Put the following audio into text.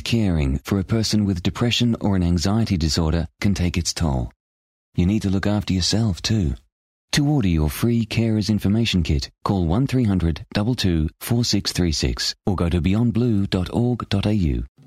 caring for a person with depression or an anxiety disorder can take its toll. You need to look after yourself too. To order your free Carers Information Kit, call 1300 22 4636 or go to beyondblue.org.au.